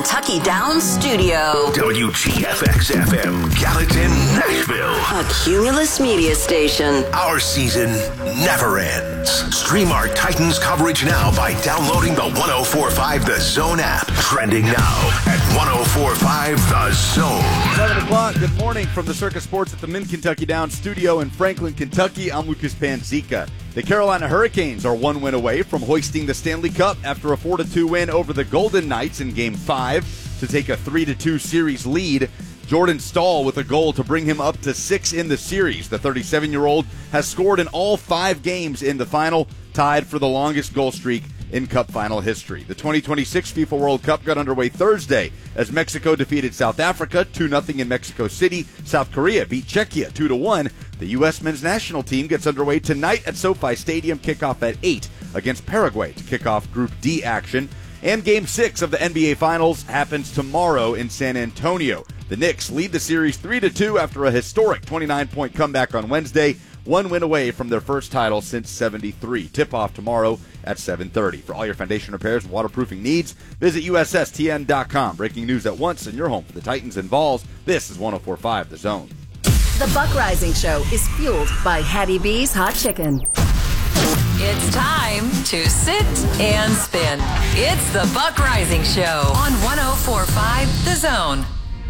Kentucky Downs studio. WGFX-FM, Gallatin, Nashville. A Cumulus media station. Our season never ends. Stream our Titans coverage now by downloading the 104.5 The Zone app. Trending now at 104.5 The Zone. 7 o'clock, good morning from the Circus Sports at the Mid-Kentucky Downs studio in Franklin, Kentucky. I'm Lucas Panzica. The Carolina Hurricanes are 1 win away from hoisting the Stanley Cup after a 4-2 win over the Golden Knights in Game 5 to take a 3-2 series lead. Jordan Staal with a goal to bring him up to 6 in the series. The 37-year-old has scored in all 5 games in the final, tied for the longest goal streak in Cup final history. The 2026 FIFA World Cup got underway Thursday as Mexico defeated South Africa 2-0 in Mexico City. South Korea beat Czechia 2-1. The U.S. men's national team gets underway tonight at SoFi Stadium, kickoff at 8 against Paraguay to kick off Group D action. And Game 6 of the NBA Finals happens tomorrow in San Antonio. The Knicks lead the series 3-2 after a historic 29-point comeback on Wednesday. 1 win away from their first title since '73. Tip-off tomorrow at 7:30. For all your foundation repairs and waterproofing needs, visit USSTN.com. Breaking news at once in your home for the Titans and Vols. This is 104.5 The Zone. The Buck Rising Show is fueled by Hattie B's Hot Chicken. It's time to sit and spin. It's the Buck Rising Show on 104.5 The Zone.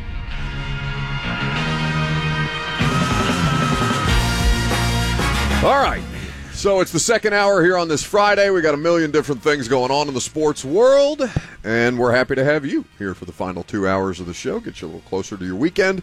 All right, so it's the second hour here on this Friday. We got a million different things going on in the sports world, and we're happy to have you here for the final 2 hours of the show. Get you a little closer to your weekend.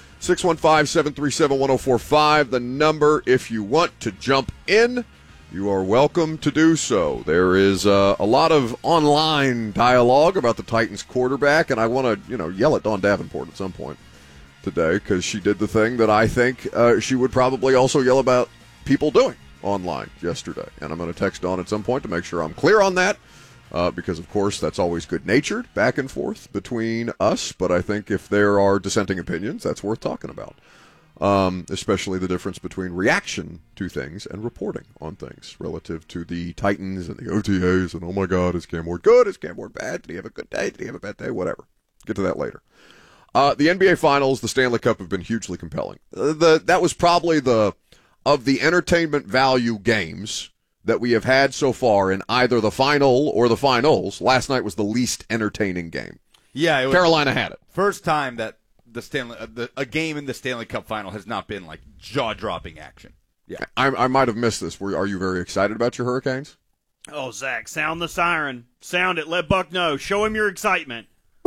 615-737-1045, the number if you want to jump in. You are welcome to do so. There is a lot of online dialogue about the Titans quarterback, and I want to, yell at Dawn Davenport at some point today because she did the thing that I think she would probably also yell about people doing online yesterday. And I'm going to text Dawn at some point to make sure I'm clear on that because, of course, that's always good-natured back and forth between us. But I think if there are dissenting opinions, that's worth talking about. Especially the difference between reaction to things and reporting on things relative to the Titans and the OTAs and, oh, my God, is Cam Ward good? Is Cam Ward bad? Did he have a good day? Did he have a bad day? Whatever. Get to that later. The NBA Finals, the Stanley Cup have been hugely compelling. That was probably of the entertainment value games that we have had so far in either the final or the finals. Last night was the least entertaining game. Yeah, Carolina had it. First time that a game in the Stanley Cup final has not been like jaw-dropping action. Yeah, I might have missed this. Are you very excited about your Hurricanes? Oh, Zach, sound the siren. Sound it. Let Buck know. Show him your excitement.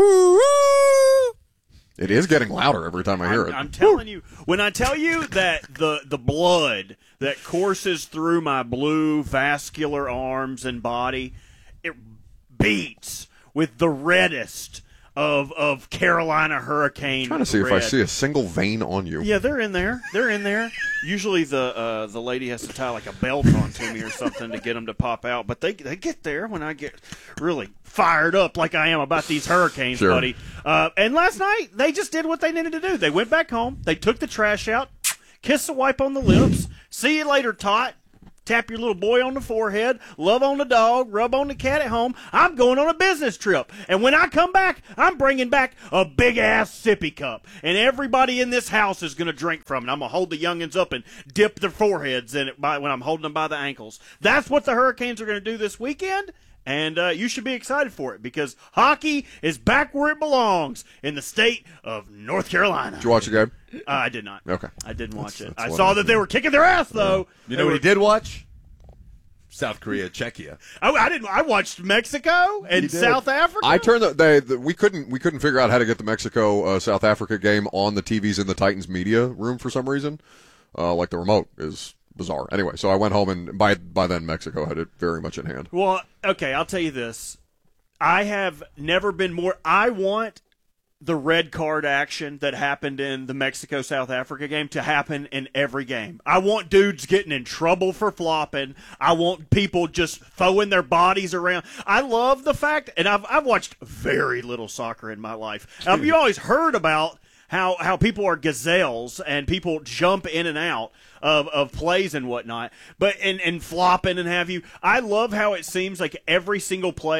It is getting louder every time I hear it. I'm telling you, when I tell you that the blood that courses through my blue vascular arms and body, it beats with the reddest of Carolina Hurricane. I'm trying to see if I see a single vein on you. Yeah, they're in there. They're in there. Usually the lady has to tie like a belt onto me or something to get them to pop out, but they get there when I get really fired up like I am about these Hurricanes, sure, buddy. And last night they just did what they needed to do. They went back home. They took the trash out, kissed the wipe on the lips. See you later, Tot. Tap your little boy on the forehead, love on the dog, rub on the cat at home. I'm going on a business trip. And when I come back, I'm bringing back a big-ass sippy cup. And everybody in this house is going to drink from it. I'm going to hold the youngins up and dip their foreheads in it when I'm holding them by the ankles. That's what the Hurricanes are going to do this weekend. And you should be excited for it because hockey is back where it belongs in the state of North Carolina. Did you watch the game? I did not. Okay. I didn't watch it. That's I saw that they were kicking their ass, though. You know what he did watch? South Korea, Czechia. I didn't. I watched Mexico and South Africa. I turned we couldn't figure out how to get the Mexico South Africa game on the TVs in the Titans media room for some reason. Like the remote is bizarre. Anyway, so I went home and by then Mexico had it very much in hand. Well, okay, I'll tell you this. I have never been more. I want the red card action that happened in the Mexico-South Africa game to happen in every game. I want dudes getting in trouble for flopping. I want people just throwing their bodies around. I love the fact, and I've watched very little soccer in my life. You always heard about how people are gazelles and people jump in and out of plays and whatnot, but and flopping and have you. I love how it seems like every single play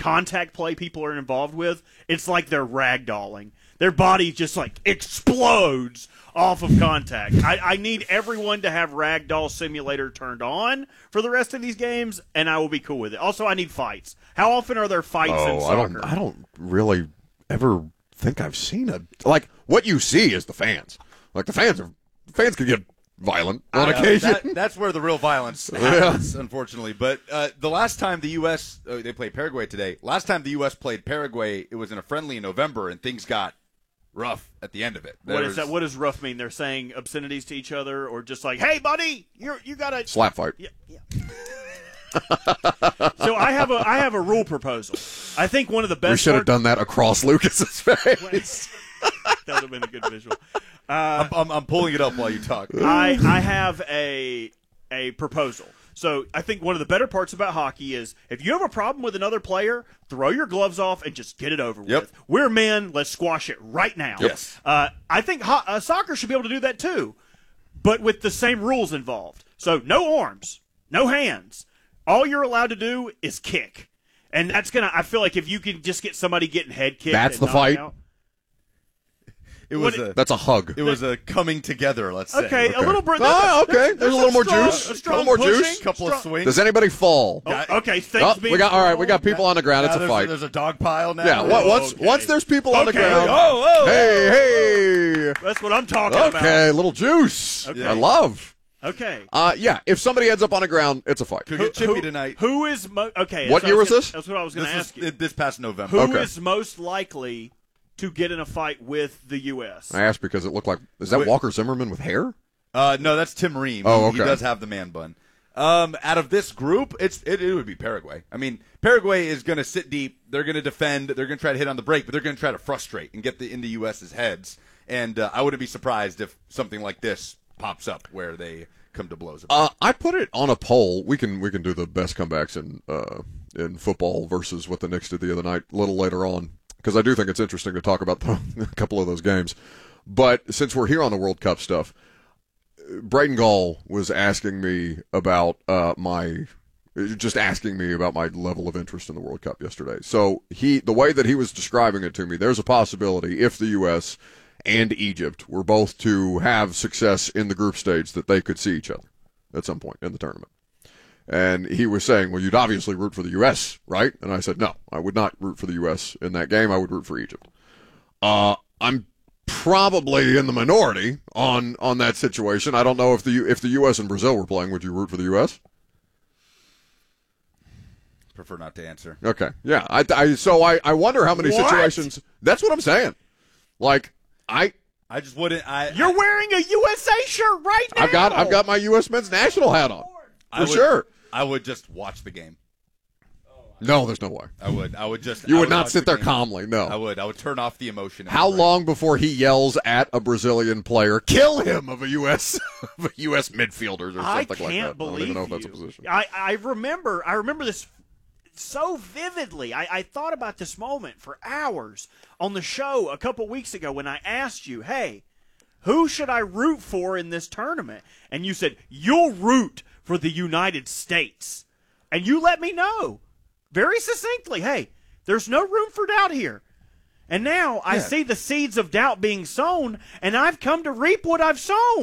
contact play people are involved with, it's like they're ragdolling. Their body just like explodes off of contact. I need everyone to have Ragdoll Simulator turned on for the rest of these games, and I will be cool with it. Also, I need fights. How often are there fights in soccer? I don't really ever think I've seen like what you see is the fans. Like the fans can get violent on occasion. That's where the real violence happens, unfortunately. But the last time the U.S. They played Paraguay today. Last time the U.S. played Paraguay, it was in a friendly in November, and things got rough at the end of it. What is that? What does rough mean? They're saying obscenities to each other, or just like, "Hey, buddy, you gotta slap fight." Yeah. So I have a rule proposal. I think one of the best. We should have done that across Lucas's face. That would have been a good visual. I'm pulling it up while you talk. I have a proposal. So I think one of the better parts about hockey is if you have a problem with another player, throw your gloves off and just get it over with. We're men. Let's squash it right now. Yes. I think soccer should be able to do that too, but with the same rules involved. So no arms, no hands. All you're allowed to do is kick. And that's going to – I feel like if you can just get somebody getting head kicked. That's the fight. That's a hug. It was a coming together, let's say. Okay, a little bit. Okay, there's a little more juice. A strong more pushing, juice. Couple of swings. Does anybody fall? Okay, we got people on the ground. It's a fight. There's a dog pile now. Yeah, once there's people on the ground. Hey. That's what I'm talking about. Okay, little juice. Okay. I love. Okay. If somebody ends up on the ground, it's a fight. Could get chippy tonight. Who is okay? What year was this? That's what I was going to ask you. This past November. Who is most likely to get in a fight with the U.S.? I asked because it looked like – is that Walker Zimmerman with hair? No, that's Tim Ream. Oh, okay. He does have the man bun. Out of this group, it would be Paraguay. I mean, Paraguay is going to sit deep. They're going to defend. They're going to try to hit on the break, but they're going to try to frustrate and get in the U.S.'s heads. And I wouldn't be surprised if something like this pops up where they come to blows. I put it on a poll. We can do the best comebacks in football versus what the Knicks did the other night a little later on, because I do think it's interesting to talk about a couple of those games. But since we're here on the World Cup stuff, Braden Gall was asking me about my level of interest in the World Cup yesterday. So the way that he was describing it to me, there's a possibility if the U.S. and Egypt were both to have success in the group stage that they could see each other at some point in the tournament. And he was saying, well, you'd obviously root for the U.S., right? And I said, no, I would not root for the U.S. in that game. I would root for Egypt. I'm probably in the minority on that situation. I don't know if the U.S. and Brazil were playing, would you root for the U.S.? Prefer not to answer. Okay, yeah. I wonder how many situations. That's what I'm saying. Like I just wouldn't. You're wearing a USA shirt right now. I've got my U.S. men's national hat on for sure. I would just watch the game. No, there's no way. I would just. You would not sit there calmly. No, I would turn off the emotion. How long before he yells at a Brazilian player, "Kill him" of a U.S. midfielders or something like that? I can't believe I don't even know if that's a position. I remember this so vividly. I thought about this moment for hours on the show a couple weeks ago when I asked you, "Hey, who should I root for in this tournament?" And you said you'll root for the United States, and you let me know very succinctly, hey, there's no room for doubt here. And now I see the seeds of doubt being sown, and I've come to reap what I've sown.